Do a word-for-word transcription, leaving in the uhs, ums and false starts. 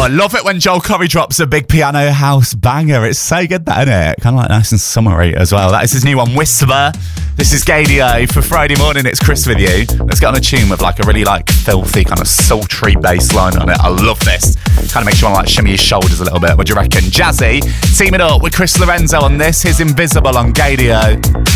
Oh, I love it when Joel Corry drops a big piano house banger. It's so good, that, isn't it? Kind of like nice and summery as well. That is his new one, Whisper. This is Gadio for Friday morning. It's Chris with you. Let's get on a tune with like a really like filthy kind of sultry bass line on it. I love this. Kind of makes you want to like shimmy your shoulders a little bit. What do you reckon? Jazzy teaming up with Chris Lorenzo on this. His Invisible on Gadio.